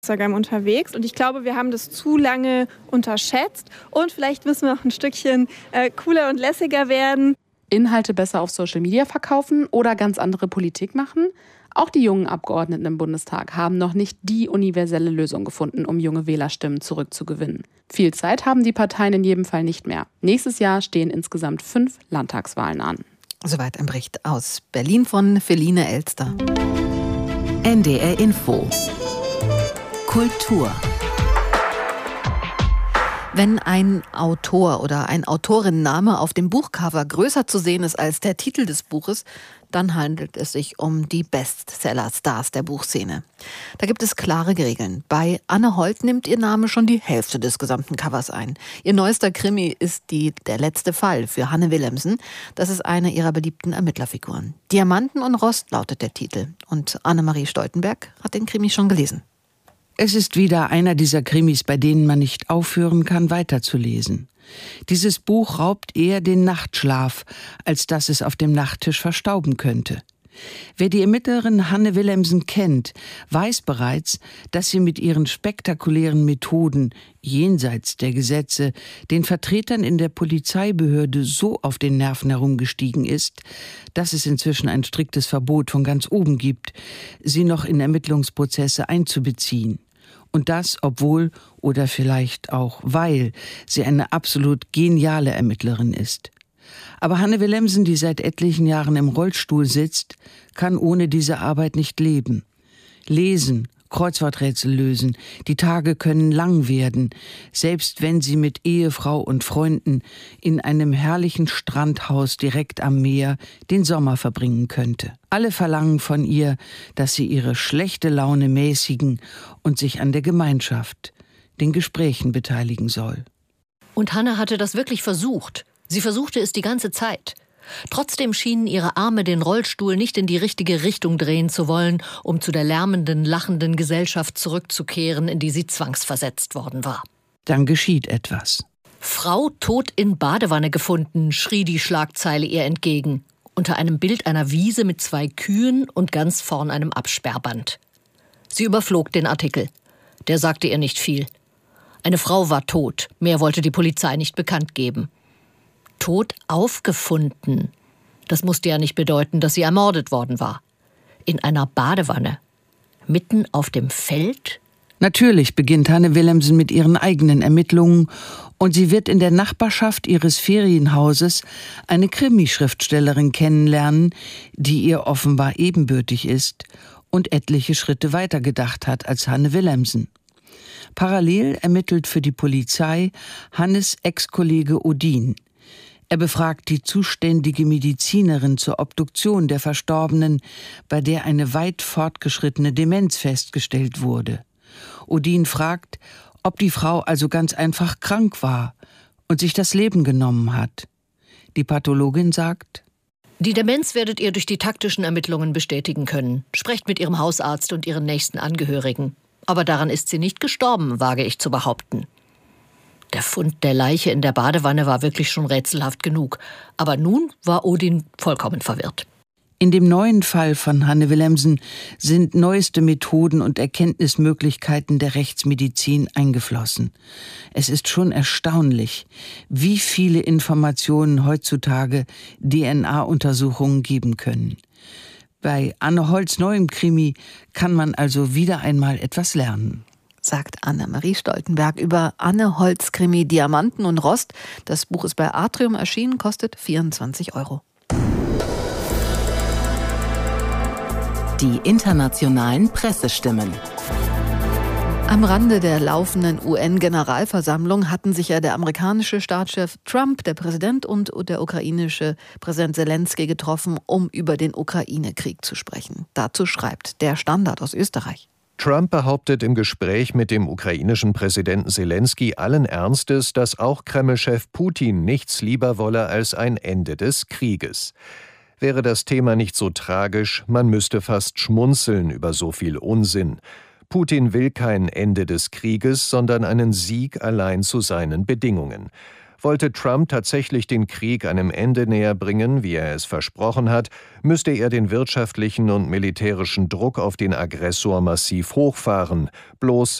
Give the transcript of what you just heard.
Instagram unterwegs und ich glaube, wir haben das zu lange unterschätzt und vielleicht müssen wir noch ein Stückchen cooler und lässiger werden. Inhalte besser auf Social Media verkaufen oder ganz andere Politik machen? Auch die jungen Abgeordneten im Bundestag haben noch nicht die universelle Lösung gefunden, um junge Wählerstimmen zurückzugewinnen. Viel Zeit haben die Parteien in jedem Fall nicht mehr. Nächstes Jahr stehen insgesamt 5 Landtagswahlen an. Soweit ein Bericht aus Berlin von Feline Elster. NDR Info Kultur. Wenn ein Autor oder ein Autorinnenname auf dem Buchcover größer zu sehen ist als der Titel des Buches, dann handelt es sich um die Bestseller-Stars der Buchszene. Da gibt es klare Regeln. Bei Anne Holt nimmt ihr Name schon die Hälfte des gesamten Covers ein. Ihr neuester Krimi ist Der letzte Fall für Hanne Wilhelmsen. Das ist eine ihrer beliebten Ermittlerfiguren. Diamanten und Rost lautet der Titel. Und Annemarie Stoltenberg hat den Krimi schon gelesen. Es ist wieder einer dieser Krimis, bei denen man nicht aufhören kann, weiterzulesen. Dieses Buch raubt eher den Nachtschlaf, als dass es auf dem Nachttisch verstauben könnte. Wer die Ermittlerin Hanne Wilhelmsen kennt, weiß bereits, dass sie mit ihren spektakulären Methoden jenseits der Gesetze den Vertretern in der Polizeibehörde so auf den Nerven herumgestiegen ist, dass es inzwischen ein striktes Verbot von ganz oben gibt, sie noch in Ermittlungsprozesse einzubeziehen. Und das, obwohl oder vielleicht auch weil sie eine absolut geniale Ermittlerin ist. Aber Hanne Wilhelmsen, die seit etlichen Jahren im Rollstuhl sitzt, kann ohne diese Arbeit nicht leben. Lesen, Kreuzworträtsel lösen, die Tage können lang werden, selbst wenn sie mit Ehefrau und Freunden in einem herrlichen Strandhaus direkt am Meer den Sommer verbringen könnte. Alle verlangen von ihr, dass sie ihre schlechte Laune mäßigen und sich an der Gemeinschaft, den Gesprächen beteiligen soll. Und Hanne hatte das wirklich versucht. Sie versuchte es die ganze Zeit. Trotzdem schienen ihre Arme den Rollstuhl nicht in die richtige Richtung drehen zu wollen, um zu der lärmenden, lachenden Gesellschaft zurückzukehren, in die sie zwangsversetzt worden war. Dann geschieht etwas. Frau tot in Badewanne gefunden, schrie die Schlagzeile ihr entgegen. Unter einem Bild einer Wiese mit 2 Kühen und ganz vorn einem Absperrband. Sie überflog den Artikel. Der sagte ihr nicht viel. Eine Frau war tot. Mehr wollte die Polizei nicht bekannt geben. Tot aufgefunden. Das musste ja nicht bedeuten, dass sie ermordet worden war. In einer Badewanne. Mitten auf dem Feld? Natürlich beginnt Hanne Wilhelmsen mit ihren eigenen Ermittlungen und sie wird in der Nachbarschaft ihres Ferienhauses eine Krimischriftstellerin kennenlernen, die ihr offenbar ebenbürtig ist und etliche Schritte weiter gedacht hat als Hanne Wilhelmsen. Parallel ermittelt für die Polizei Hannes Ex-Kollege Odin. Er befragt die zuständige Medizinerin zur Obduktion der Verstorbenen, bei der eine weit fortgeschrittene Demenz festgestellt wurde. Odin fragt, ob die Frau also ganz einfach krank war und sich das Leben genommen hat. Die Pathologin sagt: Die Demenz werdet ihr durch die taktischen Ermittlungen bestätigen können. Sprecht mit ihrem Hausarzt und ihren nächsten Angehörigen. Aber daran ist sie nicht gestorben, wage ich zu behaupten. Der Fund der Leiche in der Badewanne war wirklich schon rätselhaft genug. Aber nun war Odin vollkommen verwirrt. In dem neuen Fall von Hanne Wilhelmsen sind neueste Methoden und Erkenntnismöglichkeiten der Rechtsmedizin eingeflossen. Es ist schon erstaunlich, wie viele Informationen heutzutage DNA-Untersuchungen geben können. Bei Anne Holts neuem Krimi kann man also wieder einmal etwas lernen. Sagt Annemarie Stoltenberg über Anne Holts Krimi Diamanten und Rost. Das Buch ist bei Atrium erschienen, kostet 24 €. Die internationalen Pressestimmen. Am Rande der laufenden UN-Generalversammlung hatten sich ja der amerikanische Staatschef Trump, der Präsident und der ukrainische Präsident Zelensky getroffen, um über den Ukraine-Krieg zu sprechen. Dazu schreibt der Standard aus Österreich. Trump behauptet im Gespräch mit dem ukrainischen Präsidenten Zelensky allen Ernstes, dass auch Kreml-Chef Putin nichts lieber wolle als ein Ende des Krieges. Wäre das Thema nicht so tragisch, man müsste fast schmunzeln über so viel Unsinn. Putin will kein Ende des Krieges, sondern einen Sieg allein zu seinen Bedingungen. Wollte Trump tatsächlich den Krieg einem Ende näher bringen, wie er es versprochen hat, müsste er den wirtschaftlichen und militärischen Druck auf den Aggressor massiv hochfahren. Bloß